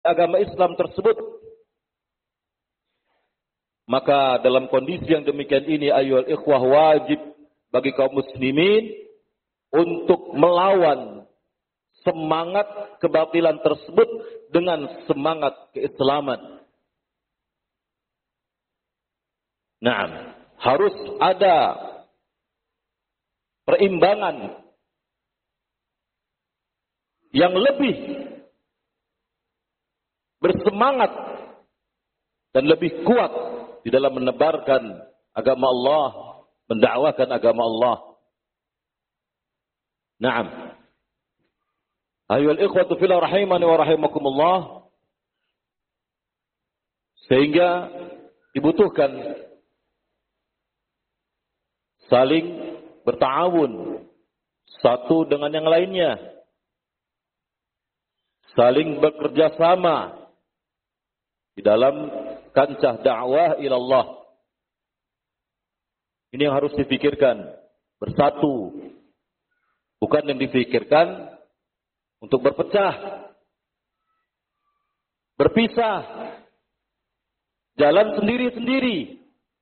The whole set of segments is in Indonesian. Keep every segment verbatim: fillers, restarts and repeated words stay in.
agama Islam tersebut. Maka dalam kondisi yang demikian ini, ayyuhal ikhwah, wajib bagi kaum muslimin untuk melawan semangat kebatilan tersebut dengan semangat keislaman. Nah, harus ada perimbangan yang lebih bersemangat dan lebih kuat di dalam menebarkan agama Allah, mendakwakan agama Allah. Naam. Ayyuhal ikhwatu fillah rahimani wa rahimakumullah. Sehingga dibutuhkan saling bertawun satu dengan yang lainnya. Saling bekerja sama di dalam kancah dakwah ilallah. Ini yang harus dipikirkan, bersatu. Bukan yang dipikirkan untuk berpecah, berpisah, jalan sendiri-sendiri.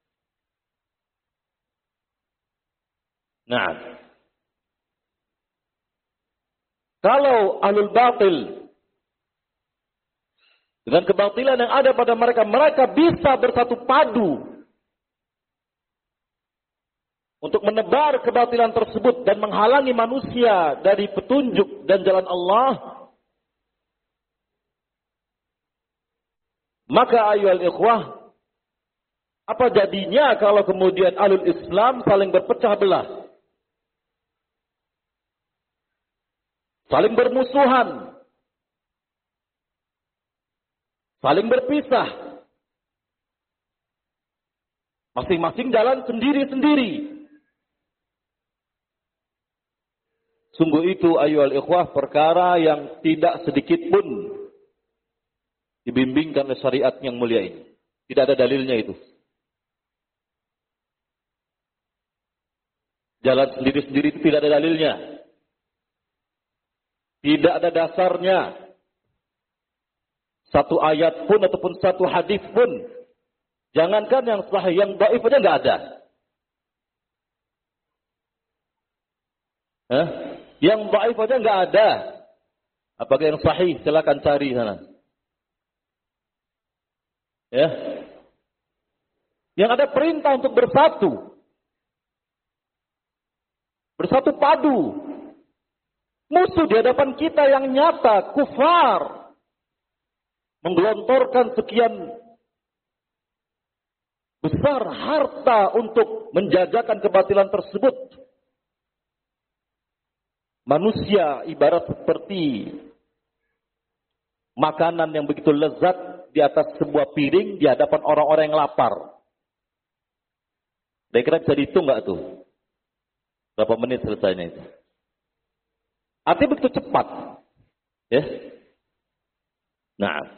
Nah, kalau ahlul batil dengan kebatilan yang ada pada mereka, mereka bisa bersatu padu untuk menebar kebatilan tersebut dan menghalangi manusia dari petunjuk dan jalan Allah. Maka ayyuhal ikhwah, apa jadinya kalau kemudian ahlul Islam saling berpecah belah, saling bermusuhan, saling berpisah, masing-masing jalan sendiri-sendiri? Sungguh itu ayyuhal ikhwah perkara yang tidak sedikit pun dibimbingkan oleh syariat yang mulia ini. Tidak ada dalilnya itu. Jalan sendiri-sendiri itu tidak ada dalilnya. Tidak ada dasarnya. Satu ayat pun ataupun satu hadis pun. Jangankan yang sahih, yang dhaif aja enggak ada. Hah? Yang dhaif aja enggak ada. Apakah yang sahih? Silakan cari sana. Ya. Yang ada perintah untuk bersatu. Bersatu padu. Musuh di hadapan kita yang nyata, kufar, menggelontorkan sekian besar harta untuk menjajakan kebatilan tersebut. Manusia ibarat seperti makanan yang begitu lezat di atas sebuah piring di hadapan orang-orang yang lapar. Kira-kira bisa dihitung nggak tuh? Berapa menit selesainya itu? Artinya begitu cepat. Ya. Nah.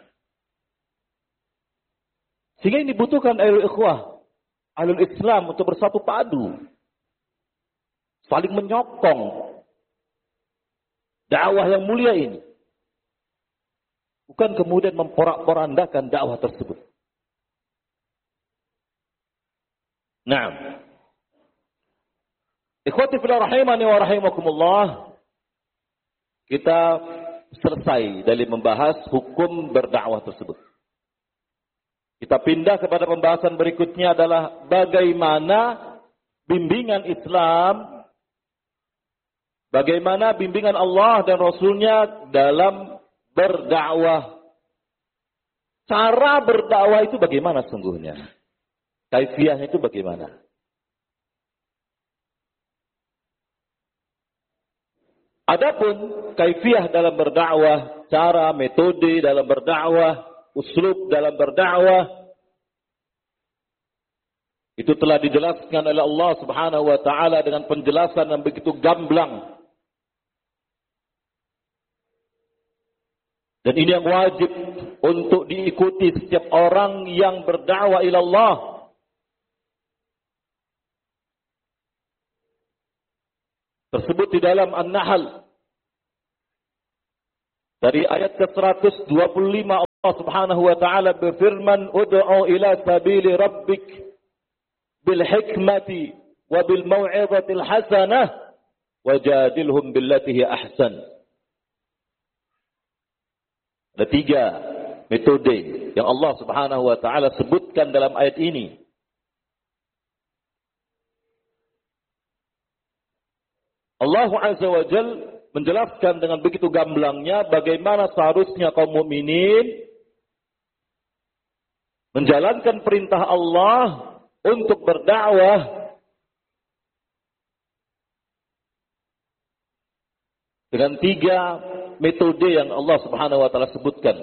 Sehingga ini dibutuhkan ahlul ikhwah, ahlul Islam untuk bersatu padu. Saling menyokong dakwah yang mulia ini. Bukan kemudian memporak-porandakan dakwah tersebut. Nah. Ikhwati fillah rahimani wa rahimakumullah. Kita selesai dari membahas hukum berdakwah tersebut. Kita pindah kepada pembahasan berikutnya adalah bagaimana bimbingan Islam, bagaimana bimbingan Allah dan Rasulnya dalam berdakwah. Cara berdakwah itu bagaimana sungguhnya? Kaifiahnya itu bagaimana? Adapun kaifiah dalam berdakwah, cara, metode dalam berdakwah, uslub dalam berdakwah, itu telah dijelaskan oleh Allah Subhanahu wa taala dengan penjelasan yang begitu gamblang. Dan ini yang wajib untuk diikuti setiap orang yang berdakwah ila Allah. Tersebut di dalam An-Nahl. Dari ayat ke seratus dua puluh lima Allah Subhanahu wa taala berfirman, "Ud'u ila sabili rabbik bil hikmati wa bil mau'izatil hasanah wajadilhum billati hi ahsan." Ada tiga metode yang Allah Subhanahu wa taala sebutkan dalam ayat ini. Allah Azza wa Jalla menjelaskan dengan begitu gamblangnya bagaimana seharusnya kaum mukminin menjalankan perintah Allah untuk berdakwah dengan tiga metode yang Allah Subhanahu wa taala sebutkan.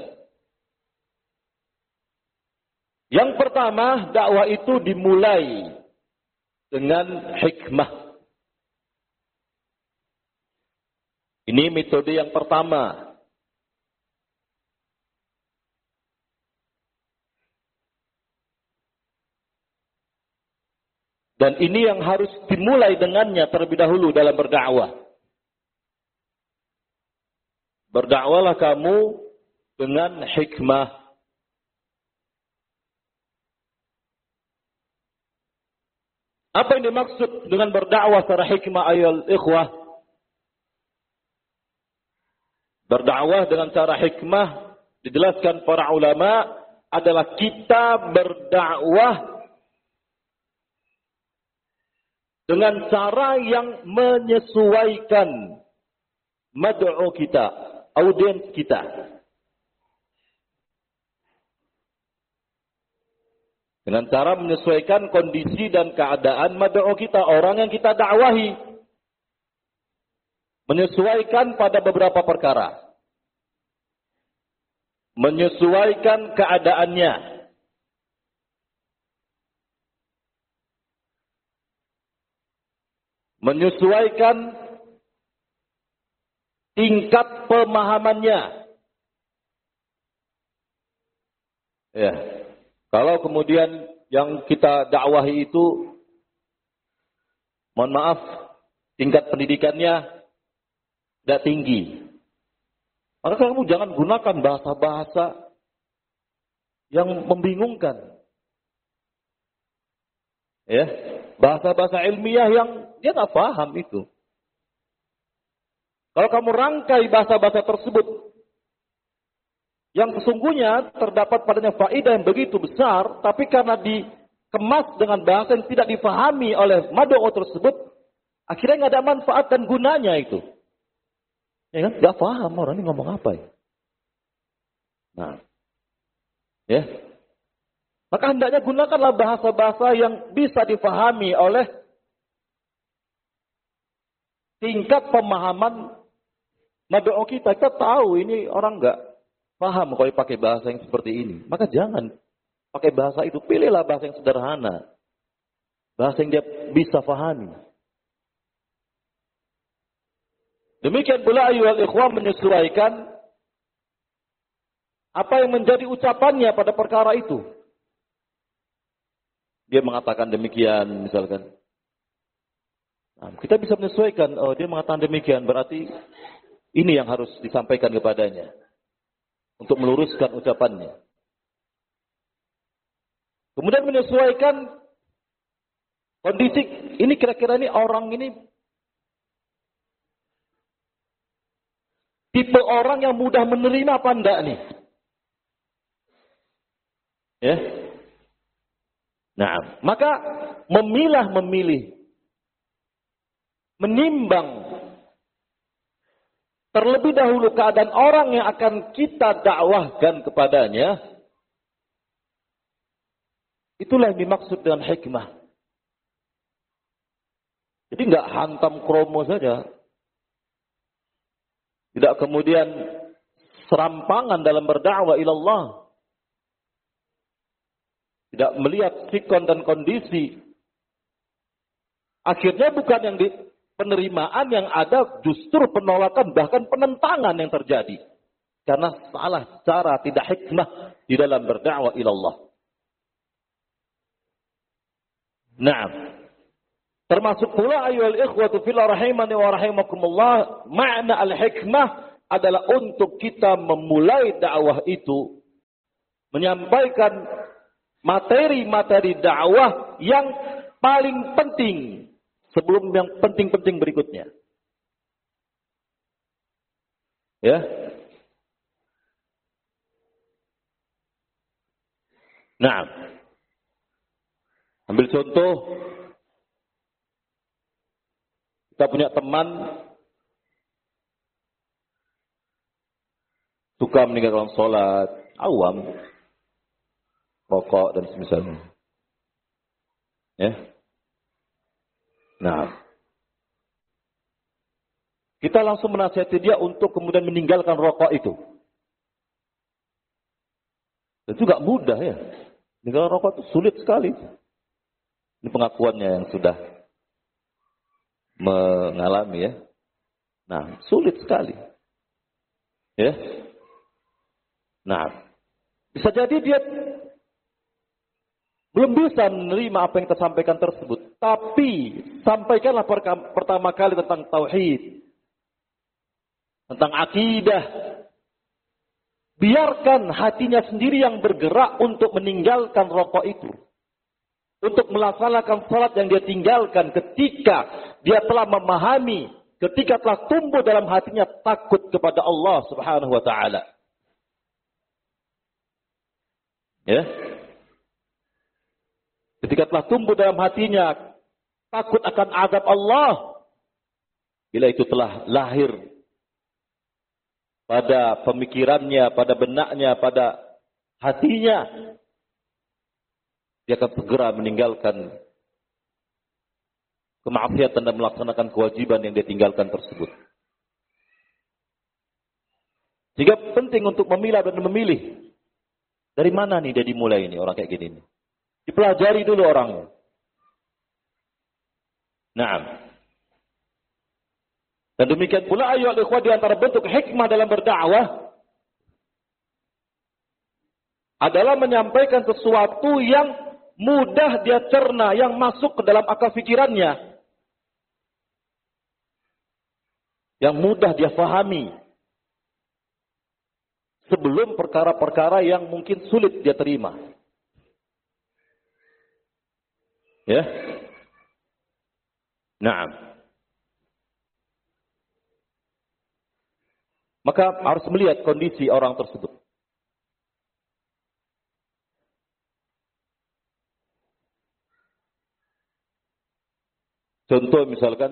Yang pertama, dakwah itu dimulai dengan hikmah. Ini metode yang pertama. Dan ini yang harus dimulai dengannya terlebih dahulu dalam berdakwah. Berdakwalah kamu dengan hikmah. Apa yang dimaksud dengan berdakwah secara hikmah ayol ikhwah? Berdakwah dengan cara hikmah dijelaskan para ulama adalah kita berdakwah dengan cara yang menyesuaikan mad'u kita, audiens kita. Dengan cara menyesuaikan kondisi dan keadaan mad'u kita, orang yang kita dakwahi. Menyesuaikan pada beberapa perkara. Menyesuaikan keadaannya. Menyesuaikan tingkat pemahamannya. Ya. Kalau kemudian yang kita dakwahi itu, mohon maaf, tingkat pendidikannya tidak tinggi, maka kamu jangan gunakan bahasa-bahasa yang membingungkan. Ya, bahasa-bahasa ilmiah yang dia nggak paham itu. Kalau kamu rangkai bahasa-bahasa tersebut, yang sesungguhnya terdapat padanya faedah yang begitu besar, tapi karena dikemas dengan bahasa yang tidak difahami oleh mad'u tersebut, akhirnya nggak ada manfaat dan gunanya itu. Ya kan? Gak paham orang ini ngomong apa ya. Nah. Ya. Maka hendaknya gunakanlah bahasa-bahasa yang bisa difahami oleh tingkat pemahaman mad'u kita. Kita tahu ini orang gak paham kalau pakai bahasa yang seperti ini. Maka jangan pakai bahasa itu. Pilihlah bahasa yang sederhana. Bahasa yang dia bisa fahami. Demikian pula ayyuhal ikhwan menyesuaikan apa yang menjadi ucapannya pada perkara itu. Dia mengatakan demikian misalkan. Nah, kita bisa menyesuaikan, oh dia mengatakan demikian, berarti ini yang harus disampaikan kepadanya. Untuk meluruskan ucapannya. Kemudian menyesuaikan kondisi, ini kira-kira ini orang ini tipe orang yang mudah menerima apa enggak nih? Ya. Nah, maka memilah memilih, menimbang terlebih dahulu keadaan orang yang akan kita dakwahkan kepadanya, itulah yang dimaksud dengan hikmah. Jadi enggak hantam kromo saja. Tidak kemudian serampangan dalam berdakwah ilallah. Tidak melihat sikon dan kondisi. Akhirnya bukan yang di penerimaan yang ada, justru penolakan bahkan penentangan yang terjadi. Karena salah cara, tidak hikmah di dalam berdakwah ilallah. Naam. Termasuk pula ayyuhal ikhwatu fillah rahimani wa rahimakumullah, makna al-hikmah adalah untuk kita memulai dakwah itu menyampaikan materi-materi dakwah yang paling penting sebelum yang penting-penting berikutnya. Ya. Nah, ambil contoh, kita punya teman suka meninggalkan sholat, awam, rokok dan semisalnya. Ya. Nah, kita langsung menasihati dia untuk kemudian meninggalkan rokok itu. Itu gak mudah ya. Meninggalkan rokok itu sulit sekali. Ini pengakuannya yang sudah mengalami ya. Nah, sulit sekali. Ya. Nah, bisa jadi dia belum bisa menerima apa yang kita sampaikan tersebut. Tapi, sampaikanlah pertama kali tentang tauhid. Tentang akidah. Biarkan hatinya sendiri yang bergerak untuk meninggalkan rokok itu. Untuk melaksanakan salat yang dia tinggalkan ketika dia telah memahami, ketika telah tumbuh dalam hatinya takut kepada Allah Subhanahu wa taala. Ya. Ketika telah tumbuh dalam hatinya takut akan azab Allah, bila itu telah lahir pada pemikirannya, pada benaknya, pada hatinya, dia akan segera meninggalkan kemaksiatan dan melaksanakan kewajiban yang dia tinggalkan tersebut. Sehingga penting untuk memilah dan memilih. Dari mana nih dia dimulai ini orang kayak gini nih? Dipelajari dulu orangnya. Naam. Dan demikian pula ayo al-ikhwah di antara bentuk hikmah dalam berdakwah adalah menyampaikan sesuatu yang mudah dia cerna, yang masuk ke dalam akal fikirannya. Yang mudah dia fahami. Sebelum perkara-perkara yang mungkin sulit dia terima. Ya. Naam. Maka harus melihat kondisi orang tersebut. Contoh misalkan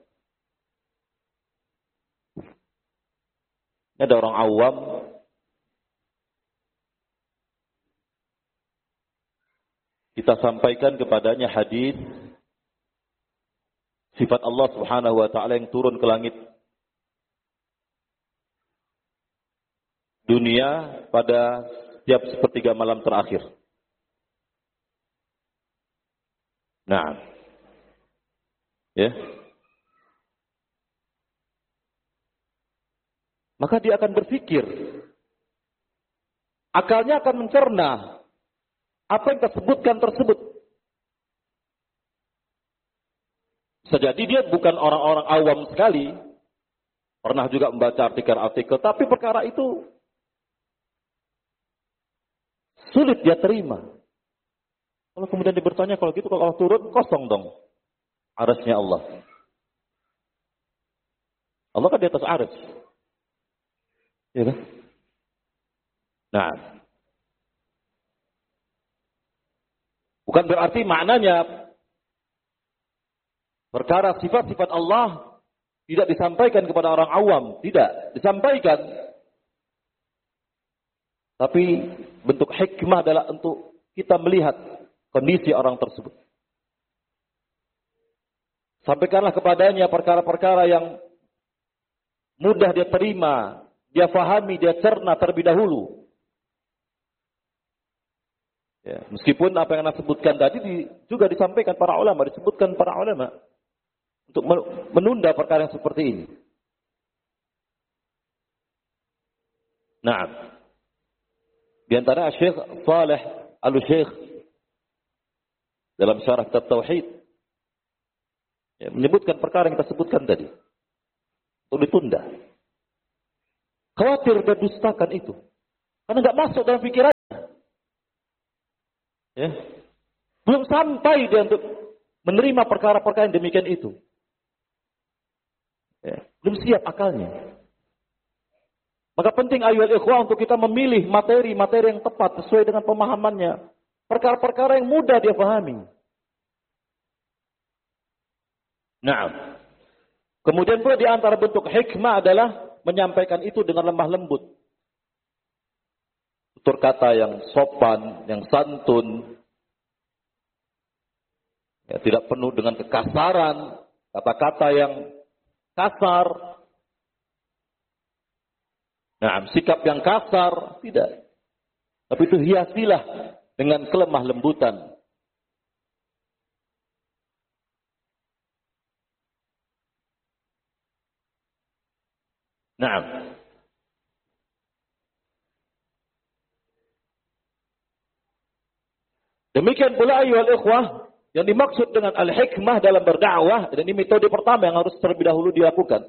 ada orang awam kita sampaikan kepadanya hadis sifat Allah Subhanahu wa taala yang turun ke langit dunia pada setiap sepertiga malam terakhir. Nah, ya. Maka dia akan berpikir, akalnya akan mencerna apa yang kita sebutkan tersebut. Bisa jadi dia bukan orang-orang awam sekali, pernah juga membaca artikel-artikel, tapi perkara itu sulit dia terima. Kalau kemudian dia bertanya, kalau gitu kalau Allah turun, kosong dong arasnya Allah. Allah kan di atas aras. Ya kan? Nah, bukan berarti maknanya perkara sifat-sifat Allah tidak disampaikan kepada orang awam. Tidak, disampaikan. Tapi bentuk hikmah adalah untuk kita melihat kondisi orang tersebut. Sampaikanlah kepadanya perkara-perkara yang mudah dia terima, dia fahami, dia cerna terlebih dahulu. Ya, meskipun apa yang Anda sebutkan tadi di, juga disampaikan para ulama, disebutkan para ulama untuk menunda perkara yang seperti ini. Nah, di antara Syekh Saleh Al-Syekh dalam syarah kitab Tauhid ya, menyebutkan perkara yang kita sebutkan tadi untuk ditunda. Khawatir dia dustakan itu, karena nggak masuk dalam pikirannya. Ya. Belum sampai dia untuk menerima perkara-perkara yang demikian itu. Ya. Belum siap akalnya. Maka penting ayuhal ikhwah untuk kita memilih materi-materi yang tepat sesuai dengan pemahamannya. Perkara-perkara yang mudah dia pahami. Nah, kemudian pula di antara bentuk hikmah adalah menyampaikan itu dengan lemah lembut. Tutur kata yang sopan, yang santun. Ya, tidak penuh dengan kekasaran, kata-kata yang kasar. Nah, sikap yang kasar, tidak. Tapi itu hiasilah dengan kelemah lembutan. Nah, demikian pula ayuhal ikhwah, yang dimaksud dengan al-hikmah dalam berdakwah, dan ini metode pertama yang harus terlebih dahulu dilakukan.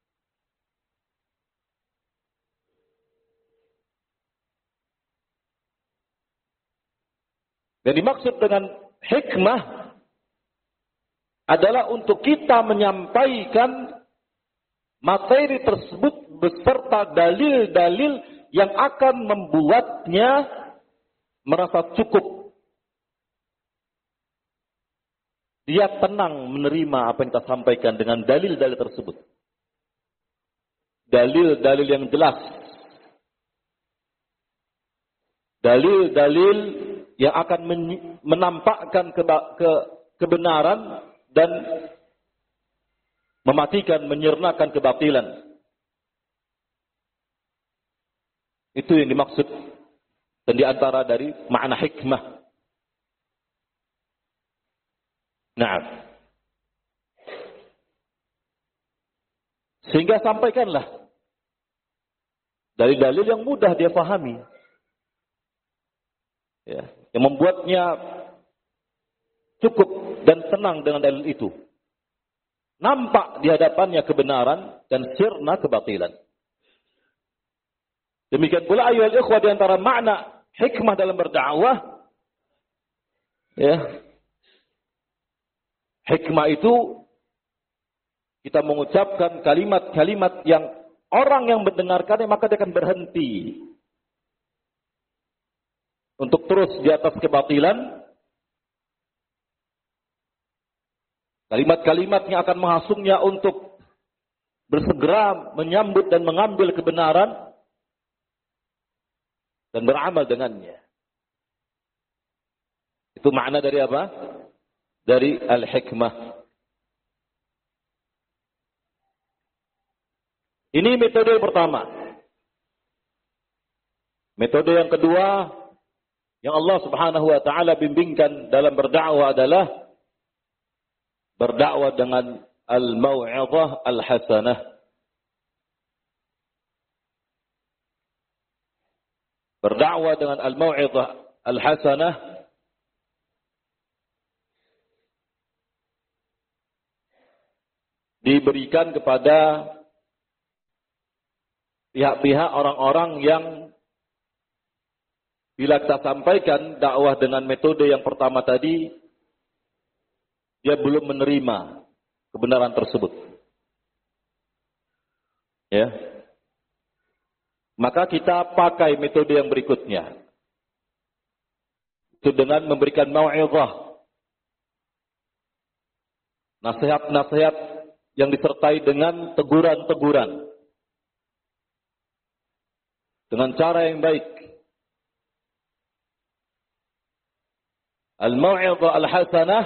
Yang dimaksud dengan hikmah adalah untuk kita menyampaikan materi tersebut beserta dalil-dalil yang akan membuatnya merasa cukup. Dia tenang menerima apa yang kita sampaikan dengan dalil-dalil tersebut. Dalil-dalil yang jelas. Dalil-dalil yang akan menampakkan ke, ke, kebenaran dan mematikan, menyirnakan kebatilan. Itu yang dimaksud dan diantara dari makna hikmah. Nah, sehingga sampaikanlah dalil-dalil yang mudah dia pahami. Ya, yang membuatnya cukup dan tenang dengan dalil itu. Nampak di hadapannya kebenaran dan sirna kebatilan. Demikian pula ayuhal ikhwah di antara makna hikmah dalam berdakwah. Ya. Hikmah itu kita mengucapkan kalimat-kalimat yang orang yang mendengarkannya maka dia akan berhenti untuk terus di atas kebatilan. Kalimat-kalimat yang akan menghasungnya untuk bersegera menyambut dan mengambil kebenaran dan beramal dengannya. Itu makna dari apa? Dari al-hikmah. Ini metode yang pertama. Metode yang kedua yang Allah Subhanahu wa taala bimbingkan dalam berdakwah adalah berdakwah dengan al-mau'izah al-hasanah. Berdakwah dengan al-mau'izah al-hasanah diberikan kepada pihak-pihak orang-orang yang bila kita sampaikan dakwah dengan metode yang pertama tadi, dia belum menerima kebenaran tersebut. Ya. Maka kita pakai metode yang berikutnya. Itu dengan memberikan mau'izah. Nasihat-nasihat yang disertai dengan teguran-teguran. Dengan cara yang baik. Al-mau'izah al-hasanah,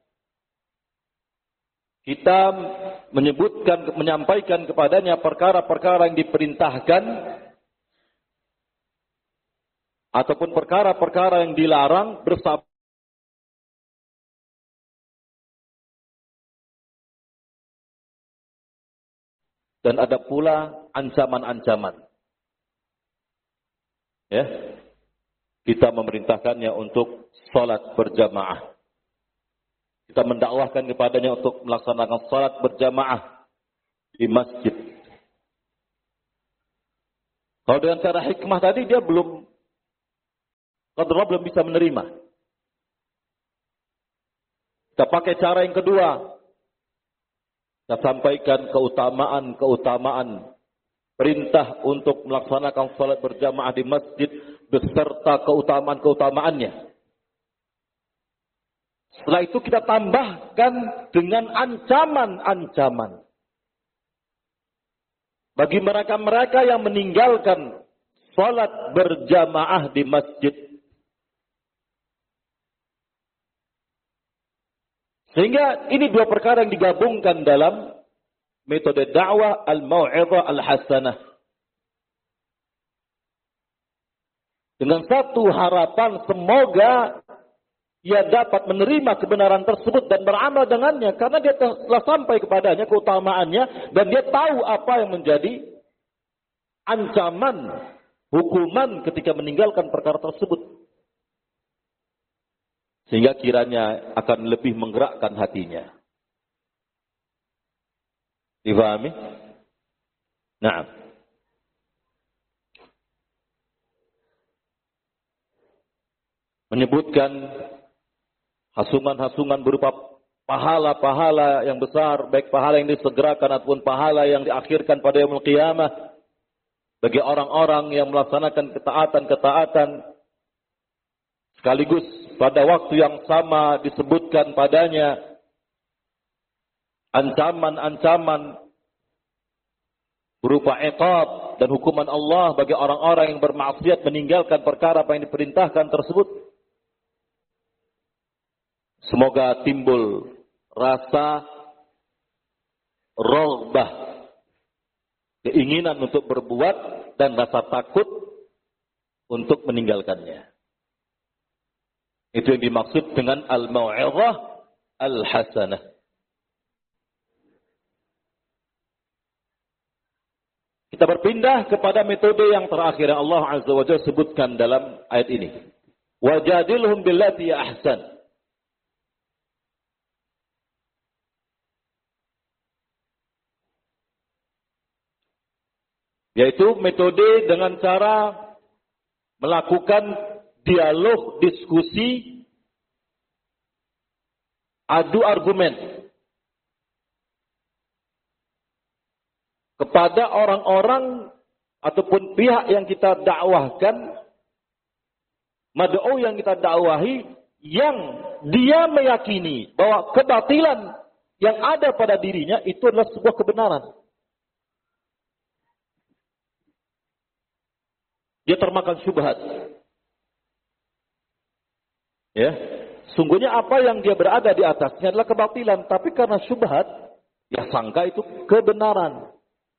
kita menyebutkan, menyampaikan kepadanya perkara-perkara yang diperintahkan ataupun perkara-perkara yang dilarang bersama dan ada pula ancaman-ancaman. Ya. Kita memerintahkannya untuk salat berjamaah. Kita mendakwahkan kepadanya untuk melaksanakan salat berjamaah di masjid. Kalau dengan cara hikmah tadi dia belum, kalau belum bisa menerima. Kita pakai cara yang kedua. Kita sampaikan keutamaan-keutamaan perintah untuk melaksanakan salat berjamaah di masjid beserta keutamaan-keutamaannya. Setelah itu kita tambahkan dengan ancaman-ancaman bagi mereka-mereka yang meninggalkan salat berjamaah di masjid. Sehingga ini dua perkara yang digabungkan dalam metode dakwah al-mau'izah al-hasanah. Dengan satu harapan semoga ia dapat menerima kebenaran tersebut dan beramal dengannya. Karena dia telah sampai kepadanya keutamaannya dan dia tahu apa yang menjadi ancaman, hukuman ketika meninggalkan perkara tersebut. Sehingga kiranya akan lebih menggerakkan hatinya. Difahami? Nah. Menyebutkan hasungan-hasungan berupa pahala-pahala yang besar, baik pahala yang disegerakan ataupun pahala yang diakhirkan pada yaumul qiyamah bagi orang-orang yang melaksanakan ketaatan-ketaatan. Sekaligus pada waktu yang sama disebutkan padanya ancaman-ancaman berupa iqab dan hukuman Allah bagi orang-orang yang bermaksiat meninggalkan perkara apa yang diperintahkan tersebut. Semoga timbul rasa raghbah, keinginan untuk berbuat dan rasa takut untuk meninggalkannya. Itu yang dimaksud dengan al-mau'izah al-hasanah. Kita berpindah kepada metode yang terakhir yang Allah Azza wa Jalla sebutkan dalam ayat ini. Wajadilhum billati ahsan. Yaitu metode dengan cara melakukan dialog, diskusi, adu argumen kepada orang-orang ataupun pihak yang kita dakwahkan, mad'u yang kita dakwahi, yang dia meyakini bahwa kebatilan yang ada pada dirinya itu adalah sebuah kebenaran. Dia termakan syubhat. Ya, sungguhnya apa yang dia berada di atasnya adalah kebatilan, tapi karena syubhat, ya sangka itu kebenaran.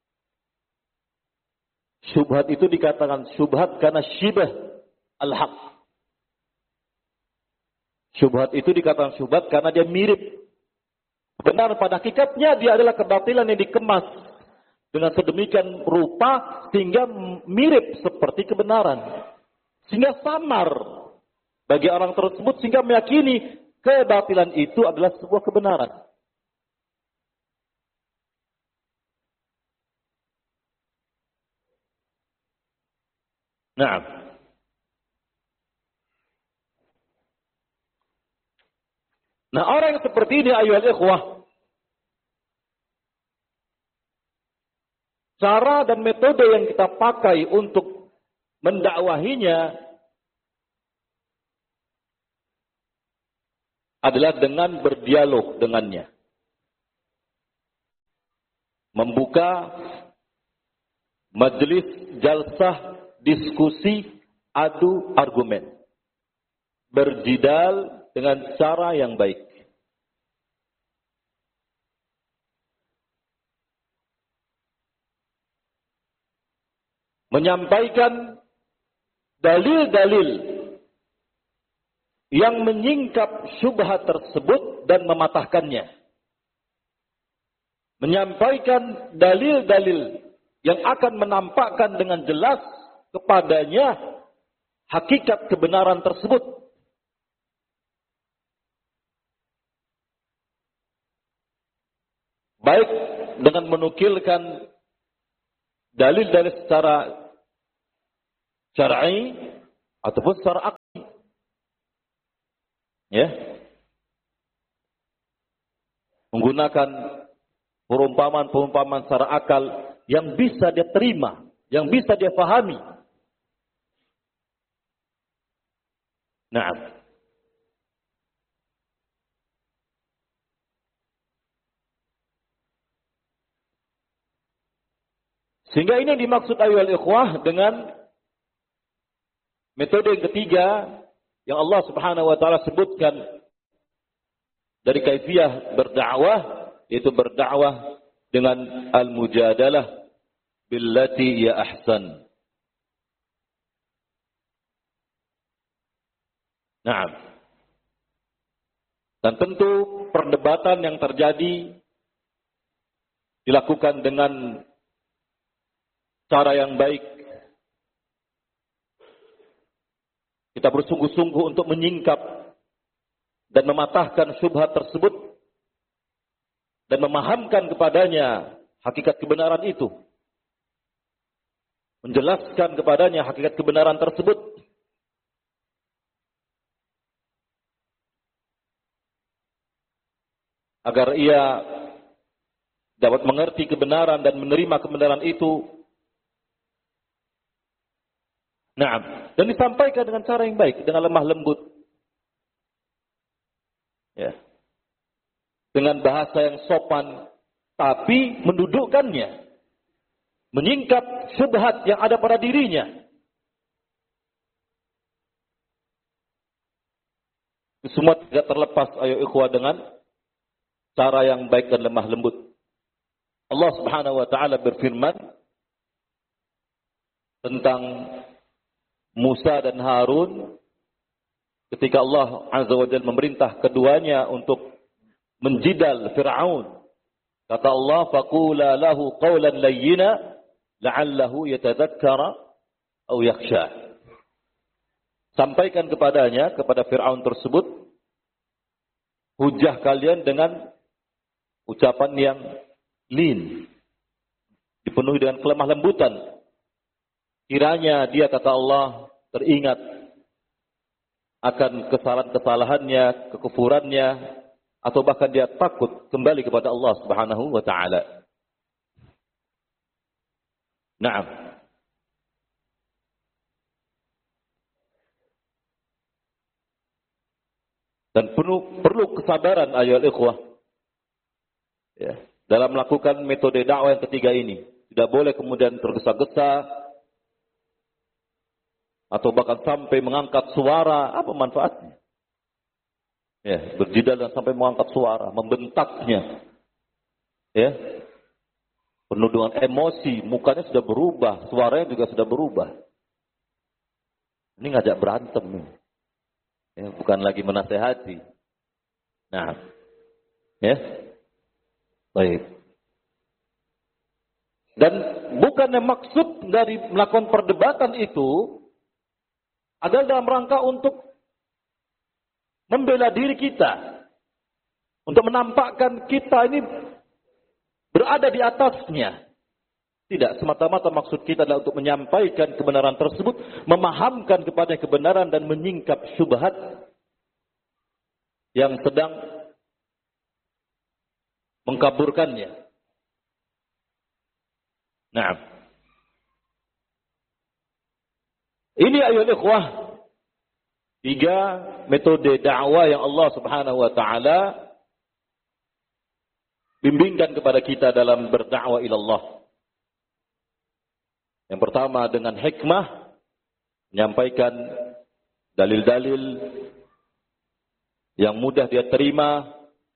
Syubhat itu dikatakan syubhat karena syibah al-haq. Syubhat itu dikatakan syubhat karena dia mirip. Benar pada hakikatnya dia adalah kebatilan yang dikemas dengan sedemikian rupa sehingga mirip seperti kebenaran. Sehingga samar bagi orang tersebut sehingga meyakini kebatilan itu adalah sebuah kebenaran. Nah, nah orang yang seperti ini ayuhal ikhwah, cara dan metode yang kita pakai untuk mendakwahinya adalah dengan berdialog dengannya. Membuka majelis jalsah diskusi adu argumen. Berjidal dengan cara yang baik. Menyampaikan dalil-dalil yang menyingkap syubhat tersebut dan mematahkannya. Menyampaikan dalil-dalil yang akan menampakkan dengan jelas kepadanya hakikat kebenaran tersebut. Baik dengan menukilkan dalil-dalil secara syar'i ataupun secara akli. Ya. menggunakan perumpamaan-perumpamaan secara akal yang bisa dia terima, yang bisa dia pahami. Nah, sehingga ini dimaksud ayyuhal ikhwah dengan metode yang ketiga yang Allah Subhanahu wa taala sebutkan dari kaifiyah berdakwah, yaitu berdakwah dengan al-mujadalah billati ya ahsan. Nah, dan tentu perdebatan yang terjadi dilakukan dengan cara yang baik. Kita bersungguh-sungguh untuk menyingkap dan mematahkan syubhat tersebut dan memahamkan kepadanya hakikat kebenaran itu. Menjelaskan kepadanya hakikat kebenaran tersebut. Agar ia dapat mengerti kebenaran dan menerima kebenaran itu. Nah, dan disampaikan dengan cara yang baik, dengan lemah lembut. Ya. Dengan bahasa yang sopan, tapi mendudukkannya. Menyingkap syubhat yang ada pada dirinya. Semua tidak terlepas, ayo ikhwah, dengan cara yang baik dan lemah lembut. Allah Subhanahu wa taala berfirman tentang Musa dan Harun ketika Allah Azza wa Jalla memerintah keduanya untuk menjidal Fir'aun. Kata Allah, faqula lahu qawlan layyina la'allahu yatadzakkara aw yakhsha. Sampaikan kepadanya, kepada Fir'aun tersebut, hujah kalian dengan ucapan yang lin, dipenuhi dengan kelemah lembutan. Kiranya dia, kata Allah, teringat akan kesalahan-kesalahannya, kekufurannya, atau bahkan dia takut kembali kepada Allah Subhanahu wa taala. Naam. Dan perlu perlu kesabaran ayolah ikhwah. Ya, dalam melakukan metode dakwah yang ketiga ini. Tidak boleh kemudian tergesa-gesa atau bahkan sampai mengangkat suara. Apa manfaatnya? Ya, berjidal dan sampai mengangkat suara, membentaknya. Ya. Penuh dengan emosi, mukanya sudah berubah, suaranya juga sudah berubah. Ini ngajak berantem. Ya, bukan lagi menasehati. Nah, ya. Baik. Dan bukannya maksud dari melakukan perdebatan itu adalah dalam rangka untuk membela diri kita. Untuk menampakkan kita ini berada di atasnya. Tidak, semata-mata maksud kita adalah untuk menyampaikan kebenaran tersebut, memahamkan kepada kebenaran dan menyingkap syubhat yang sedang mengkaburkannya. Nah, ini ayat ikhwah, tiga metode dakwah yang Allah Subhanahu wa taala bimbingkan kepada kita dalam berdakwah ila Allah. Yang pertama dengan hikmah, menyampaikan dalil-dalil yang mudah dia terima,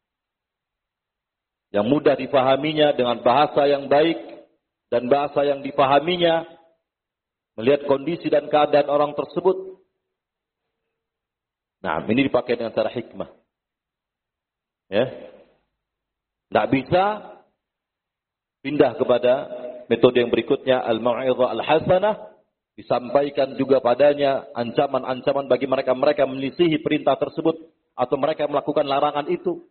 yang mudah difahaminya dengan bahasa yang baik dan bahasa yang difahaminya, melihat kondisi dan keadaan orang tersebut. Nah, ini dipakai dengan cara hikmah. Ya. Tidak bisa pindah kepada metode yang berikutnya, al-mau'izah al-hasanah, disampaikan juga padanya ancaman-ancaman bagi mereka-mereka melisihi perintah tersebut atau mereka melakukan larangan itu.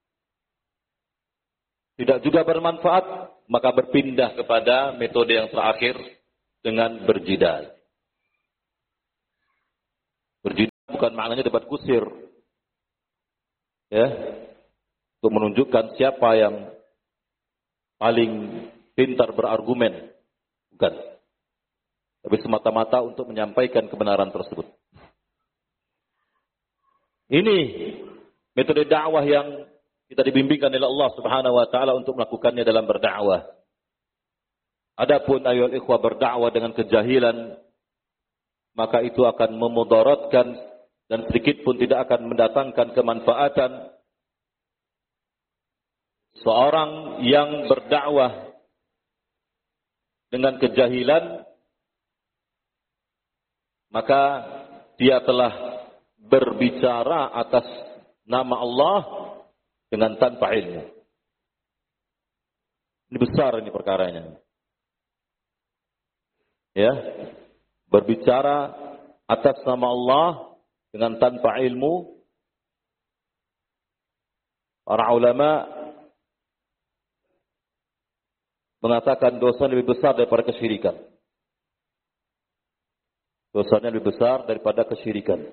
Tidak juga bermanfaat, maka berpindah kepada metode yang terakhir dengan berjidal. Berjidal bukan maknanya debat kusir. Ya. untuk menunjukkan siapa yang paling pintar berargumen. Bukan. Tapi semata-mata untuk menyampaikan kebenaran tersebut. Ini metode dakwah yang kita dibimbingkan oleh Allah Subhanahu wa taala untuk melakukannya dalam berdakwah. Adapun ayyuhal ikhwah berdakwah dengan kejahilan, maka itu akan memudaratkan dan sedikit pun tidak akan mendatangkan kemanfaatan. Seorang yang berdakwah dengan kejahilan, maka dia telah berbicara atas nama Allah dengan tanpa ilmu. Ini besar ini perkaranya. Ya, berbicara atas nama Allah dengan tanpa ilmu. Para ulama mengatakan dosa lebih besar daripada kesyirikan. Dosanya lebih besar daripada kesyirikan.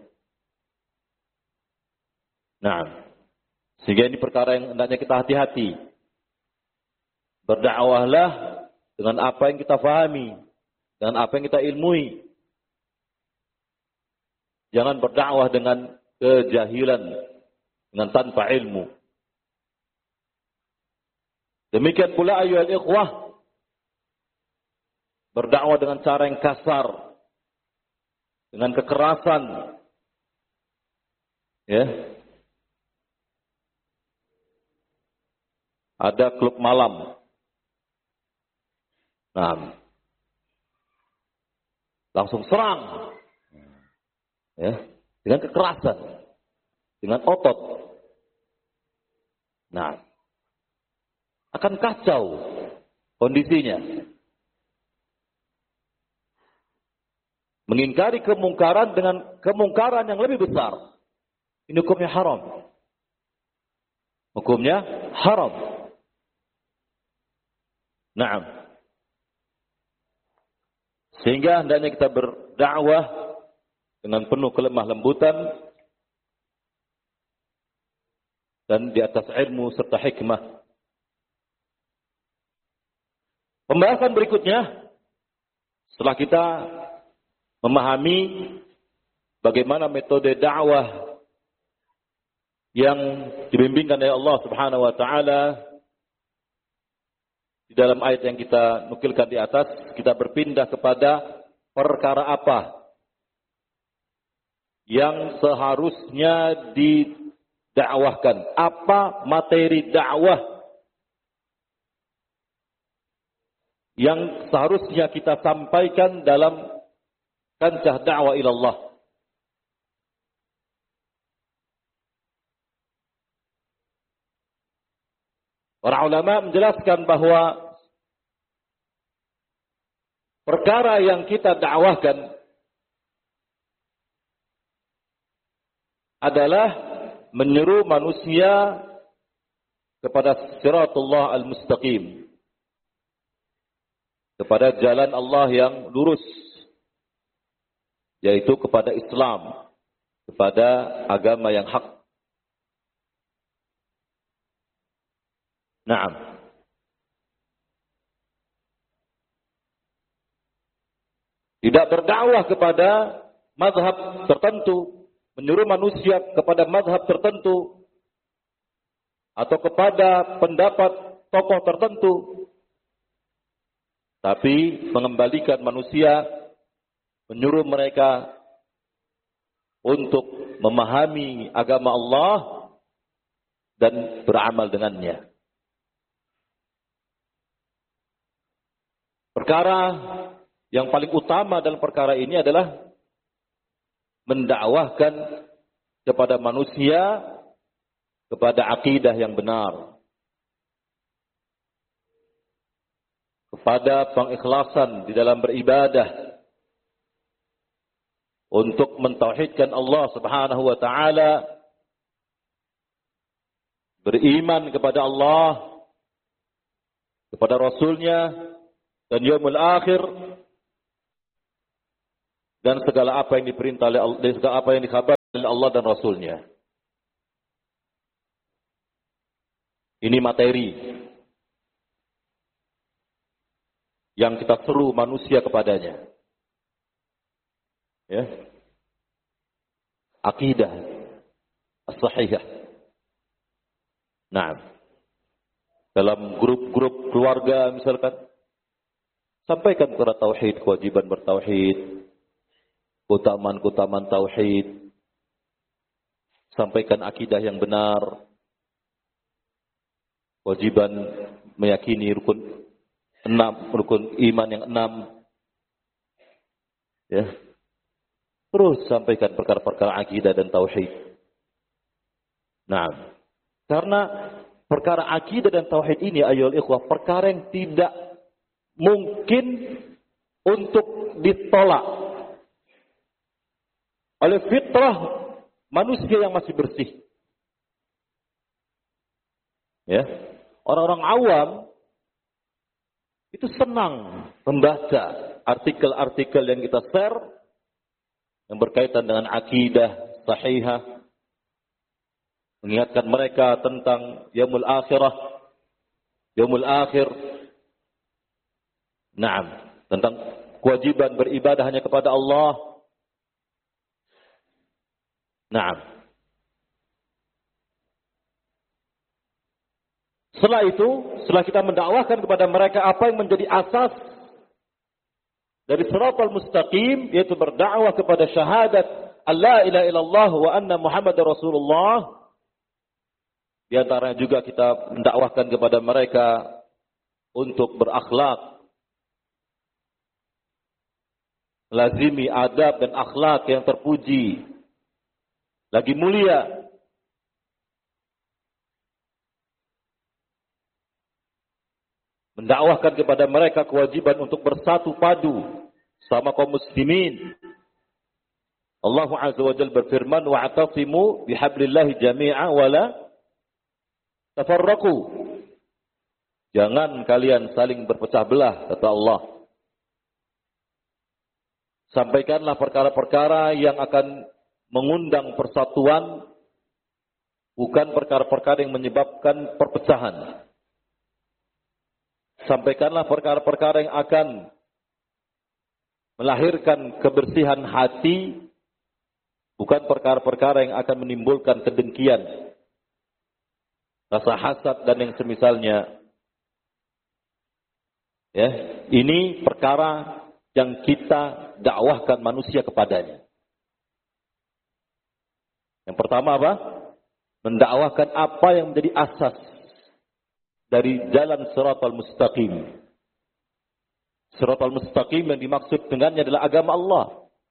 Nah, sehingga ini perkara yang hendaknya kita hati-hati. Berdakwahlah dengan apa yang kita fahami, dengan apa yang kita ilmui. Jangan berdakwah dengan kejahilan, dengan tanpa ilmu. Demikian pula ayyuhal ikhwah, berdakwah dengan cara yang kasar, dengan kekerasan. Ya. Ada klub malam. Nah, langsung serang. Ya, dengan kekerasan, dengan otot. Nah, akan kacau kondisinya. Mengingkari kemungkaran dengan kemungkaran yang lebih besar. Ini hukumnya haram. Hukumnya haram. Naam. Sehingga hendaknya kita berdakwah dengan penuh kelemah lembutan dan di atas ilmu serta hikmah. Pembahasan berikutnya, setelah kita memahami bagaimana metode dakwah yang dibimbingkan oleh Allah Subhanahu wa taala di dalam ayat yang kita nukilkan di atas, kita berpindah kepada perkara apa yang seharusnya didakwahkan. Apa materi dakwah yang seharusnya kita sampaikan dalam kancah dakwah ilallah. Para ulama menjelaskan bahwa perkara yang kita dakwahkan adalah menyeru manusia kepada siratullah al-mustaqim, kepada jalan Allah yang lurus, yaitu kepada Islam, kepada agama yang hak. Naam. Tidak berdakwah kepada mazhab tertentu, menyuruh manusia kepada mazhab tertentu, atau kepada pendapat tokoh tertentu, tapi mengembalikan manusia, menyuruh mereka untuk memahami agama Allah dan beramal dengannya. Perkara yang paling utama dalam perkara ini adalah mendakwahkan kepada manusia kepada akidah yang benar, kepada pengikhlasan di dalam beribadah, untuk mentauhidkan Allah Subhanahu wa taala, beriman kepada Allah, kepada Rasulnya dan yaumul akhir, dan segala apa yang diperintah oleh Allah, dan segala apa yang dikhabarkan oleh Allah dan Rasulnya. Ini materi yang kita seru manusia kepadanya. Ya. Akidah as-sahihah. Nah, dalam grup-grup keluarga misalkan, sampaikan kepada tauhid, kewajiban bertauhid, keutamaan-keutamaan tauhid. Sampaikan akidah yang benar. Kewajiban meyakini rukun enam, rukun iman yang enam. Ya. Terus sampaikan perkara-perkara akidah dan tauhid. Nah, karena perkara akidah dan tauhid ini, ayolah ikhwah, perkara yang tidak mungkin untuk ditolak oleh fitrah manusia yang masih bersih. Ya, orang-orang awam itu senang membaca artikel-artikel yang kita share yang berkaitan dengan akidah sahihah, mengingatkan mereka tentang yaumul akhirah, yaumul akhir. Naam, tentang kewajiban beribadah hanya kepada Allah. Naam. Setelah itu, setelah kita mendakwahkan kepada mereka apa yang menjadi asas dari shiratal mustaqim, yaitu berdakwah kepada syahadat alla ilaha illallah wa anna Muhammadar Rasulullah. Di antaranya juga kita mendakwahkan kepada mereka untuk berakhlak, lazimi adab dan akhlak yang terpuji, lagi mulia. Mendakwahkan kepada mereka kewajiban untuk bersatu padu sama kaum muslimin. Allah Azza wa Jalla berfirman, wa'tasimu bihablillahi jami'a wala tafarraqu. Jangan kalian saling berpecah belah, kata Allah. Sampaikanlah perkara-perkara yang akan mengundang persatuan, bukan perkara-perkara yang menyebabkan perpecahan. Sampaikanlah perkara-perkara yang akan melahirkan kebersihan hati, bukan perkara-perkara yang akan menimbulkan kedengkian, rasa hasad dan yang semisalnya. Ya, ini perkara yang kita dakwahkan manusia kepadanya. Yang pertama apa? Mendakwahkan apa yang menjadi asas dari jalan shiratal mustaqim. Shiratal mustaqim yang dimaksud dengannya adalah agama Allah.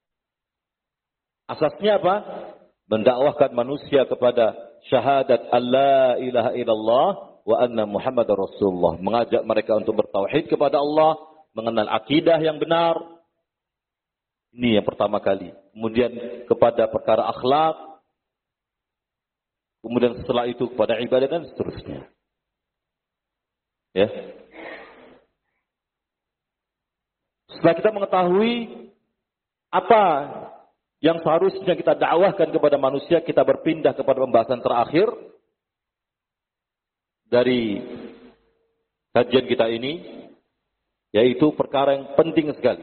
Asasnya apa? Mendakwahkan manusia kepada syahadat alla ilaha illallah wa anna Muhammadar Rasulullah. Mengajak mereka untuk bertauhid kepada Allah, mengenal akidah yang benar. Ini yang pertama kali. Kemudian kepada perkara akhlak. Kemudian setelah itu kepada ibadah dan seterusnya. Ya. Setelah kita mengetahui apa yang seharusnya kita dakwahkan kepada manusia, kita berpindah kepada pembahasan terakhir dari kajian kita ini, yaitu perkara yang penting sekali.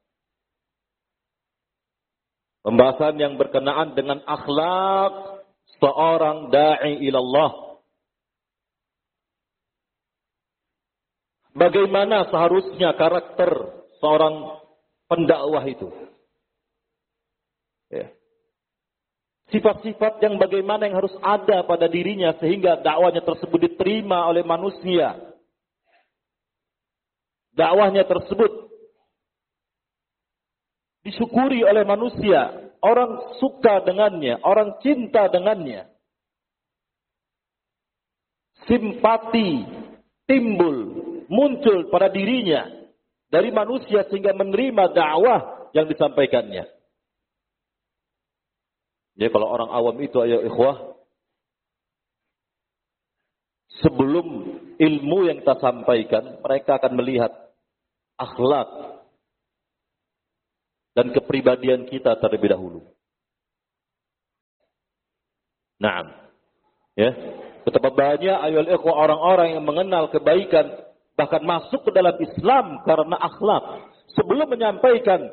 Pembahasan yang berkenaan dengan akhlak seorang da'i ilallah. Bagaimana seharusnya karakter seorang pendakwah itu? Ya. Sifat-sifat yang bagaimana yang harus ada pada dirinya sehingga dakwahnya tersebut diterima oleh manusia. Dakwahnya tersebut disyukuri oleh manusia. Orang suka dengannya, orang cinta dengannya. Simpati timbul, muncul pada dirinya dari manusia sehingga menerima dakwah yang disampaikannya. Jadi kalau orang awam itu, ayo ikhwah, sebelum ilmu yang kita sampaikan, mereka akan melihat akhlak dan kepribadian kita terlebih dahulu. Naam. Ya. Betapa banyak ayol ikhwah orang-orang yang mengenal kebaikan, bahkan masuk ke dalam Islam karena akhlak. Sebelum menyampaikan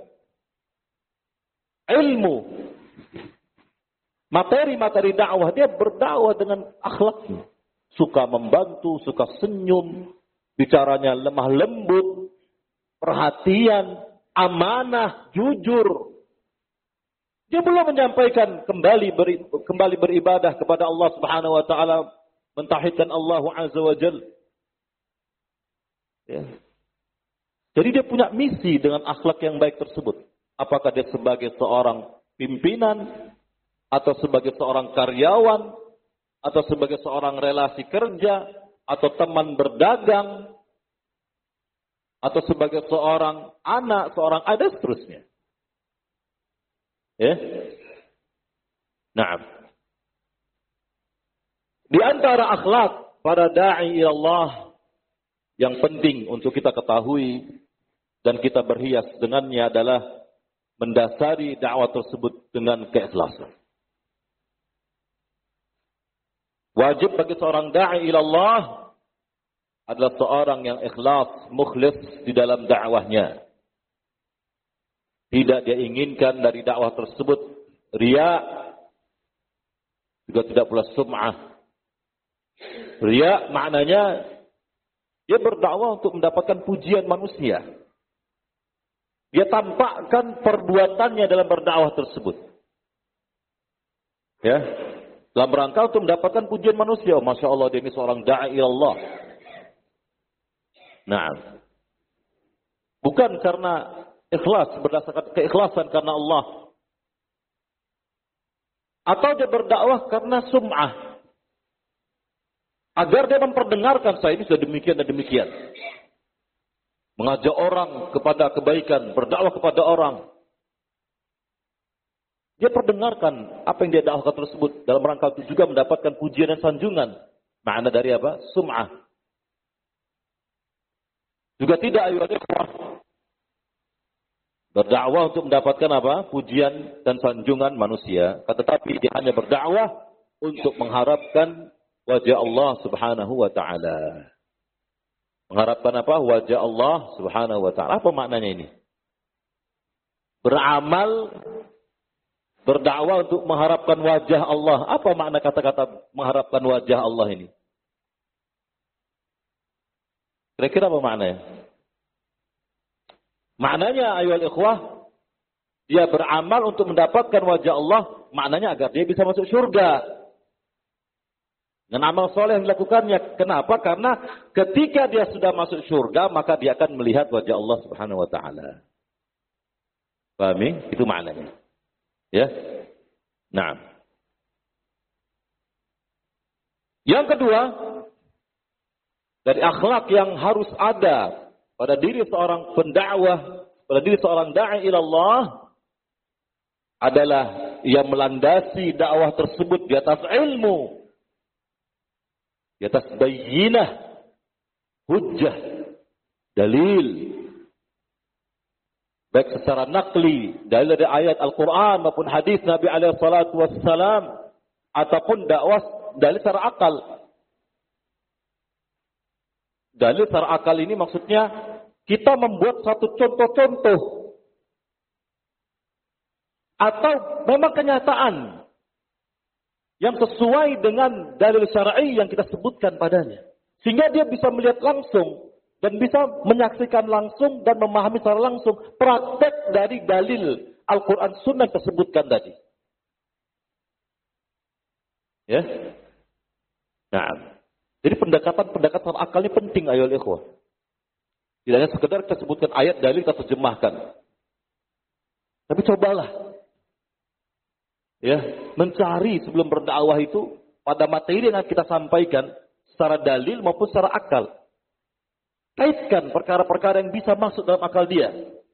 ilmu, materi-materi dakwah, dia berdakwah dengan akhlaknya. Suka membantu, suka senyum, bicaranya lemah lembut, perhatian, amanah, jujur. Dia belum menyampaikan kembali beri, kembali beribadah kepada Allah Subhanahu wa taala, mentauhidkan Allah Azza wa Jalla. Ya. Jadi dia punya misi dengan akhlak yang baik tersebut. Apakah dia sebagai seorang pimpinan, atau sebagai seorang karyawan, atau sebagai seorang relasi kerja, atau teman berdagang, atau sebagai seorang anak, seorang adik, seterusnya. Ya. Nah, di antara akhlak para da'i ila Allah yang penting untuk kita ketahui dan kita berhias dengannya adalah mendasari dakwah tersebut dengan keikhlasan. Wajib bagi seorang da'i ila Allah adalah seorang yang ikhlas, mukhlis di dalam dakwahnya. Tidak dia inginkan dari dakwah tersebut riya, juga tidak pula sum'ah. Riya maknanya dia berdakwah untuk mendapatkan pujian manusia. Dia tampakkan perbuatannya dalam berdakwah tersebut. Ya, dalam rangka untuk mendapatkan pujian manusia. Masya Allah, dia ini seorang da'i Allah. Nah, bukan karena ikhlas, berdasarkan keikhlasan karena Allah. Atau dia berdakwah karena sum'ah. Agar dia memperdengarkan, saya ini sudah demikian dan demikian. Mengajak orang kepada kebaikan, berdakwah kepada orang. Dia perdengarkan apa yang dia dakwahkan tersebut. Dalam rangka itu juga mendapatkan pujian dan sanjungan. Makna dari apa? Sum'ah. Juga tidak ayuhal ikhwah. Berdakwah untuk mendapatkan apa? Pujian dan sanjungan manusia. Tetapi dia hanya berdakwah untuk mengharapkan wajah Allah Subhanahu wa taala. Mengharapkan apa? Wajah Allah Subhanahu wa taala. Apa maknanya ini? Beramal, berdakwah untuk mengharapkan wajah Allah. Apa makna kata-kata mengharapkan wajah Allah ini? Kira-kira apa maknanya? Maknanya ayuhal ikhwah, dia beramal untuk mendapatkan wajah Allah, maknanya agar dia bisa masuk surga. Dan amal soleh yang dilakukannya. Kenapa? Karena ketika dia sudah masuk surga, maka dia akan melihat wajah Allah Subhanahu wa taala. Pahami? Itu maknanya. Ya. Nah. Yang kedua, dari akhlak yang harus ada pada diri seorang pendakwah, pada diri seorang da'i ila Allah adalah ia melandasi dakwah tersebut di atas ilmu, di atas bayyinah, hujjah, dalil, baik secara nakli, dalil dari ayat Al-Quran maupun hadis Nabi alaihi salatu wassalam, ataupun dakwah dalil secara akal. Dalil secara akal ini maksudnya kita membuat satu contoh-contoh atau memang kenyataan yang sesuai dengan dalil syar'i yang kita sebutkan padanya. Sehingga dia bisa melihat langsung dan bisa menyaksikan langsung dan memahami secara langsung praktek dari dalil Al-Quran Sunnah yang tersebutkan tadi. Ya. Nah, jadi pendekatan-pendekatan akal ini penting ayol ikhwah. Tidak hanya sekedar kita sebutkan ayat dalil kita terjemahkan. Tapi cobalah ya, mencari sebelum berdakwah itu pada materi yang kita sampaikan secara dalil maupun secara akal. Kaitkan perkara-perkara yang bisa masuk dalam akal dia.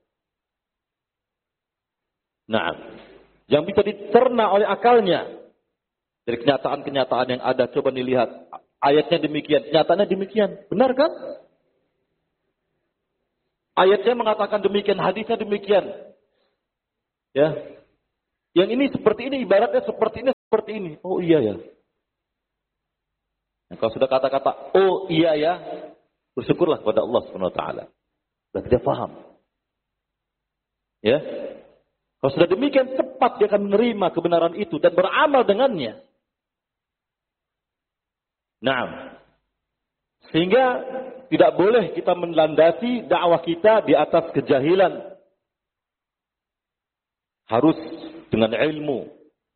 Nah, yang bisa dicerna oleh akalnya dari kenyataan-kenyataan yang ada. Coba dilihat. Ayatnya demikian, kenyataannya demikian. Benar kan? Ayatnya mengatakan demikian, hadisnya demikian. Ya. Yang ini seperti ini, ibaratnya seperti ini, seperti ini. Oh iya ya. Kalau sudah kata-kata, oh iya ya, bersyukurlah kepada Allah Subhanahu wa taala. Berarti dia paham. Ya. Kalau sudah demikian, cepat dia akan menerima kebenaran itu dan beramal dengannya. Nah, sehingga tidak boleh kita melandasi dakwah kita di atas kejahilan. Harus dengan ilmu.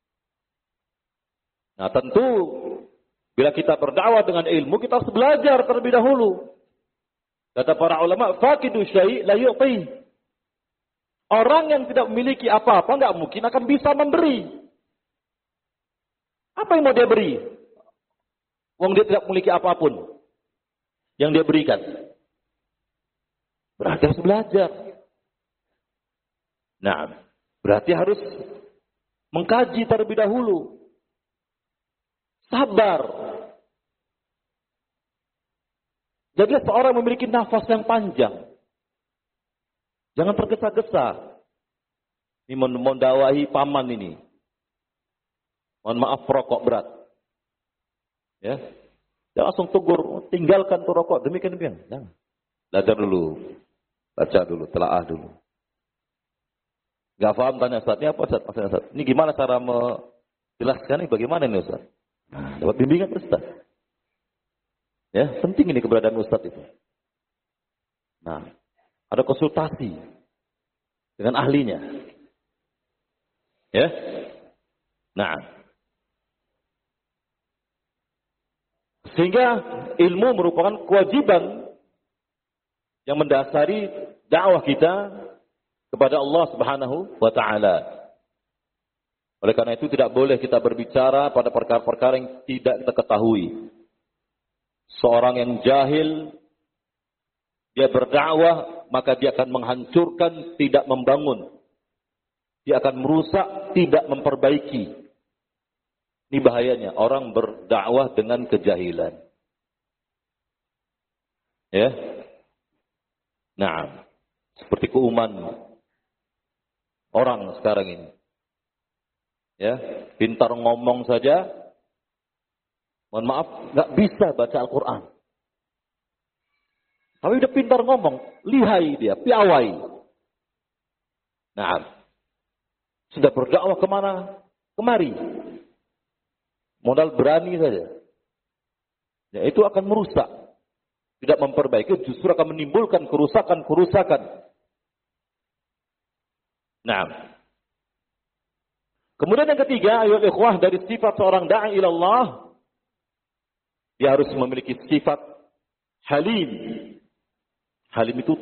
Nah, tentu bila kita berdakwah dengan ilmu, kita harus belajar terlebih dahulu. Kata para ulama, faqidu syai' la yu'ti. Orang yang tidak memiliki apa-apa enggak mungkin akan bisa memberi. Apa yang mau dia beri? Wong dia tidak memiliki apapun yang dia berikan. Berarti harus belajar. Nah, berarti harus mengkaji terlebih dahulu. Sabar. Jadi seorang memiliki nafas yang panjang. Jangan tergesa-gesa. Ini mendawahi paman ini. Mohon maaf, rokok berat. Ya, jangan langsung tegur, tinggalkan tuh rokok. Demikian demikian. Jangan. Belajar dulu, baca dulu, telaah dulu. Gak paham tanya Ustaz, ini apa Ustaz? Maksudnya Ustaz, ini gimana cara menjelaskan ini? Bagaimana ini Ustaz? Nah, dapat bimbingan Ustaz. Ya, penting ini keberadaan Ustaz itu. Nah, ada konsultasi dengan ahlinya. Ya, nah, sehingga ilmu merupakan kewajiban yang mendasari dakwah kita kepada Allah Subhanahu wa taala. Oleh karena itu tidak boleh kita berbicara pada perkara-perkara yang tidak kita ketahui. Seorang yang jahil, dia berdakwah, maka dia akan menghancurkan, tidak membangun. Dia akan merusak, tidak memperbaiki. Ini bahayanya, orang berdakwah dengan kejahilan. Ya. Nah, seperti keumuman orang sekarang ini. Ya, pintar ngomong saja, mohon maaf, nggak bisa baca Al-Quran. Tapi udah pintar ngomong, lihai dia, piawai. Nah, sudah berdakwah kemana? Kemari. Modal berani saja. Ya, itu akan merusak. Tidak memperbaiki, justru akan menimbulkan kerusakan-kerusakan. Nah, kemudian yang ketiga, ayat ikhwah, dari sifat seorang da'i ilallah, dia harus memiliki sifat halim. Halim itu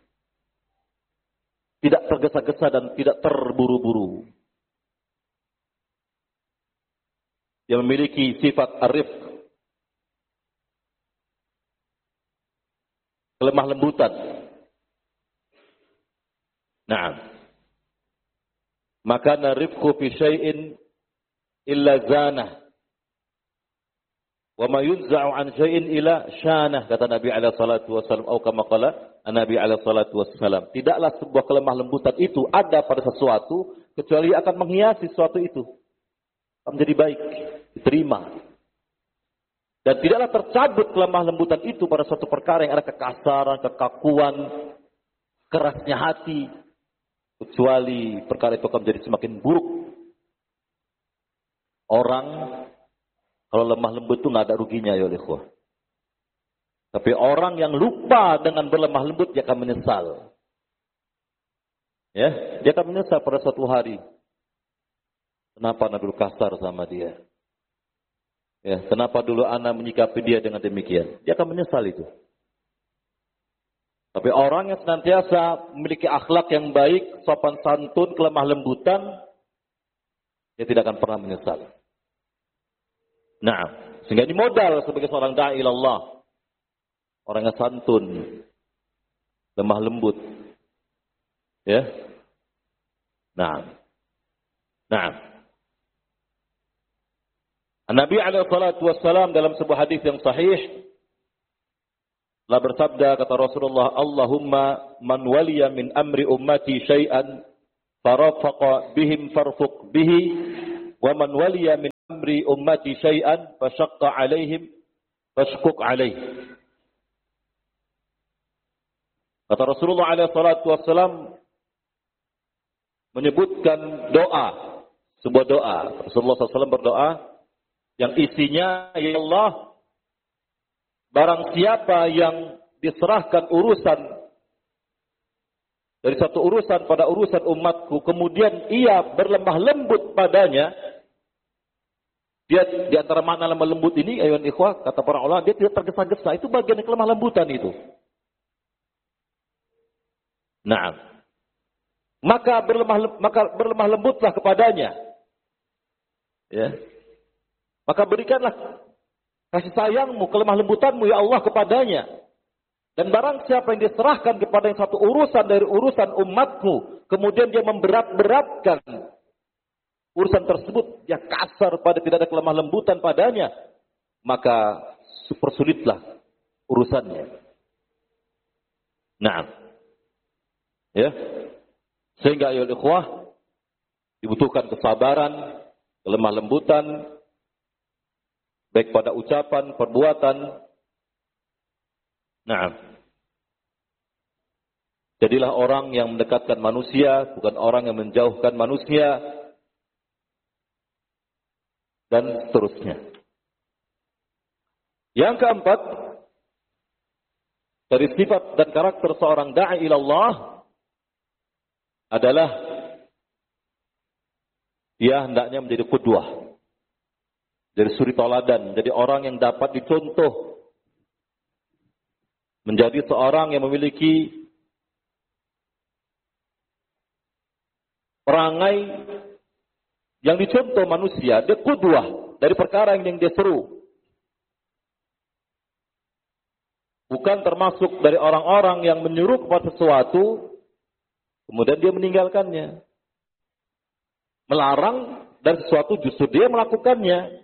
tidak tergesa-gesa dan tidak terburu-buru. Dia memiliki sifat arif, kelemah lembutan. Nah, maka narifku fi syai'in illa zanah. Wa ma yunza'u an syai'in ila syanah, kata Nabi alaihi salatu wasallam, atau kama qala Nabi alaihi salatu wasallam. Tidaklah sebuah kelemah lembutan itu ada pada sesuatu kecuali akan menghiasi sesuatu itu. Akan menjadi baik, diterima. Dan tidaklah tercabut kelemah lembutan itu pada suatu perkara yang ada kekasaran, kekakuan, kerasnya hati, kecuali perkara itu akan menjadi semakin buruk. Orang kalau lemah lembut itu nggak ada ruginya ya ikhwah. Tapi orang yang lupa dengan berlemah lembut, dia akan menyesal. Ya, dia akan menyesal pada suatu hari. Kenapa anak dulu kasar sama dia? Ya, kenapa dulu anak menyikapi dia dengan demikian? Dia akan menyesal itu. Tapi orang yang senantiasa memiliki akhlak yang baik, sopan santun, kelemah lembutan, dia tidak akan pernah menyesal. Nah, sehingga ini modal sebagai seorang da'i ilallah. Orang yang santun, lemah lembut. Ya. Nah. Nah. Nabi alaihi salatu wassalam dalam sebuah hadis yang sahih telah bersabda, kata Rasulullah, Allahumma man waliya min amri ummati syai'an farafaqa bihim farfuq bihi wa man waliya min amri ummati syai'an fashaqqa alaihim fashquq alaih. Kata Rasulullah alaihi salatu wassalam menyebutkan doa, sebuah doa. Rasulullah shallallahu alaihi wasallam berdoa yang isinya, ya Allah, barang siapa yang diserahkan urusan dari satu urusan pada urusan umatku, kemudian ia berlemah lembut padanya, dia di antara makna lemah lembut ini, ayuhan ikhwah, kata para ulama, dia tidak tergesa-gesa. Itu bagian dari kelemah lembutan itu. Nah, maka berlemah maka berlemah lembutlah kepadanya. Ya. Maka berikanlah kasih sayangmu, kelemah lembutanmu ya Allah kepadanya. Dan barang siapa yang diserahkan kepada yang satu urusan dari urusan umatku, kemudian dia memberat-beratkan urusan tersebut, dia kasar pada tidak ada kelemah lembutan padanya, maka supersulitlah urusannya. Nah, ya, sehingga ayo ikhwah dibutuhkan kesabaran, kelemah lembutan, baik pada ucapan, perbuatan. Nah, jadilah orang yang mendekatkan manusia, bukan orang yang menjauhkan manusia, dan seterusnya. Yang keempat, dari sifat dan karakter seorang da'i ilallah adalah dia hendaknya menjadi qudwah, dari suri toladan, jadi orang yang dapat dicontoh, menjadi seorang yang memiliki perangai yang dicontoh manusia. Dia qudwah dari perkara yang dia seru. Bukan termasuk dari orang-orang yang menyuruh kepada sesuatu, kemudian dia meninggalkannya. Melarang dari sesuatu justru dia melakukannya.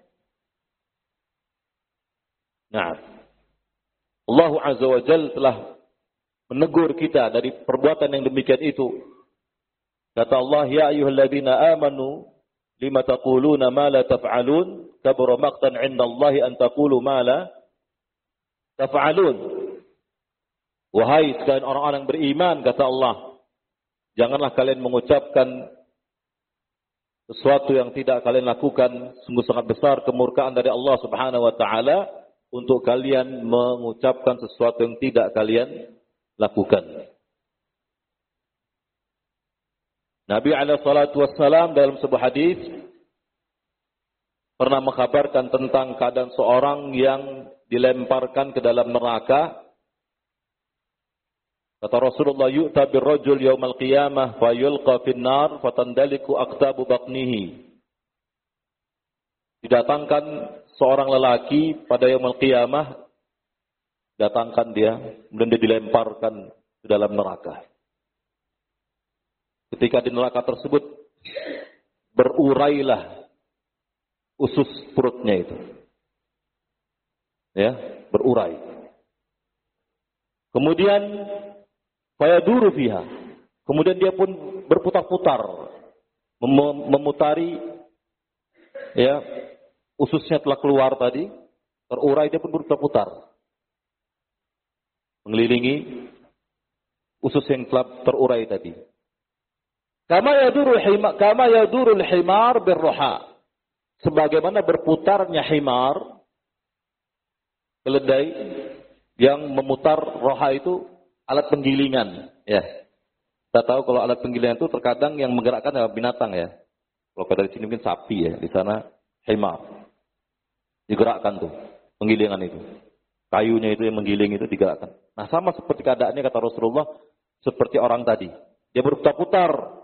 Nah, Allah Azza wa Jalla telah menegur kita dari perbuatan yang demikian itu. Kata Allah, ya ayyuhalladzina amanu lima taquluna ma la taf'alun kabura maqtan 'inda Allahi an taqulu ma la taf'alun. Wahai sekalian orang-orang beriman, kata Allah, janganlah kalian mengucapkan sesuatu yang tidak kalian lakukan. Sungguh sangat besar kemurkaan dari Allah Subhanahu wa taala untuk kalian mengucapkan sesuatu yang tidak kalian lakukan. Nabi alaihi salatu wassalam dalam sebuah hadis pernah mengkabarkan tentang keadaan seorang yang dilemparkan ke dalam neraka. Kata Rasulullah, yu'ta birrajul yaumal qiyamah fa yulqa fin nar fatandaliku aqtabu batnihi. Didatangkan seorang lelaki pada yaumul qiyamah, datangkan dia, kemudian dia dilemparkan ke dalam neraka. Ketika di neraka tersebut, berurailah usus perutnya itu. Ya, berurai. Kemudian fayaduru fiha. Kemudian dia pun berputar-putar, mem- memutari, ya, ususnya telah keluar tadi, terurai, dia pun berputar-putar, mengelilingi usus yang telah terurai tadi. Kama yadurul himar, kama yadurul himar birruha. Sebagaimana berputarnya himar, keledai yang memutar roha itu alat penggilingan, ya. Kita tahu kalau alat penggilingan itu terkadang yang menggerakkan adalah binatang, ya. Kalau dari sini mungkin sapi, ya, di sana himar. Digerakkan tuh penggilingan itu. Kayunya itu yang menggiling itu digerakkan. Nah, sama seperti keadaannya kata Rasulullah, seperti orang tadi. Dia berputar-putar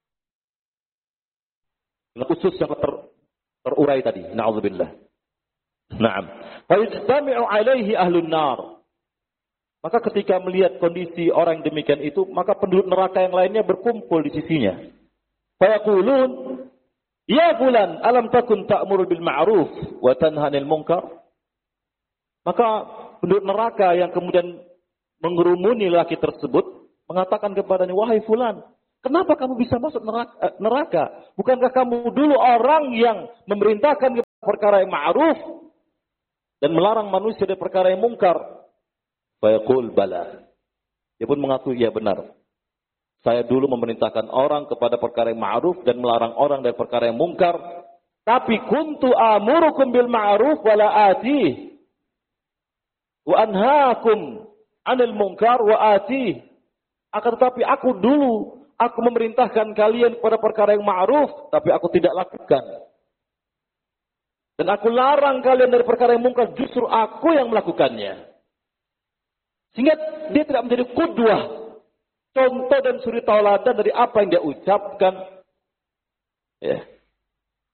dengan usus yang ter, terurai tadi. Na'udzubillah. Naam. Fa yajtami'u 'alaihi ahlun nar. Maka ketika melihat kondisi orang yang demikian itu, maka penduduk neraka yang lainnya berkumpul di sisinya. Fa yaqulun, ya fulan, alam takun ta'muru bil ma'ruf wa tanha 'anil munkar? Maka penduduk neraka yang kemudian mengerumuni laki tersebut mengatakan kepadanya, wahai fulan, kenapa kamu bisa masuk neraka? neraka? Bukankah kamu dulu orang yang memerintahkan perkara yang ma'ruf dan melarang manusia dari perkara yang mungkar? Fayaqul bala. Dia pun mengaku, iya benar. Saya dulu memerintahkan orang kepada perkara yang ma'ruf dan melarang orang dari perkara yang mungkar. Tapi kuntu amurukum bil ma'ruf wala atih. Wa anhaakum anil munkar wa atih. Akan tetapi aku dulu, aku memerintahkan kalian kepada perkara yang ma'ruf, tapi aku tidak lakukan. Dan aku larang kalian dari perkara yang mungkar, justru aku yang melakukannya. Sehingga dia tidak menjadi qudwah, contoh dan suri tauladan dari apa yang dia ucapkan. Ya.